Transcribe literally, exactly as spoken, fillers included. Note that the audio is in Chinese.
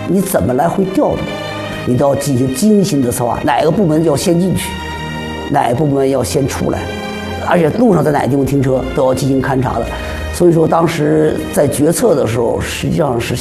你怎么来回调动，你都要进行精心的策划，哪个部门要先进去，哪个部门要先出来，而且路上在哪个地方停车都要进行勘察的。所以说，当时在决策的时候，实际上是